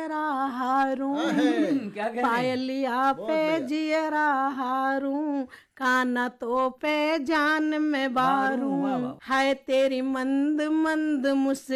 हारूं क्या कह रहे हैं? पायलिया पे जियरा हारूं काना तो पे जान में वाह, वाह, बारूं वाह। है तेरी मंद मंद मुस्कान